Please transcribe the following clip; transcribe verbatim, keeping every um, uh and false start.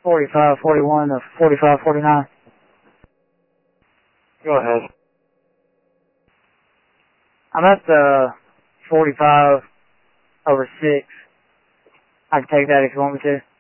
forty-five forty-one to forty-five forty-nine. Go ahead. I'm at the forty-five over six. I can take that if you want me to.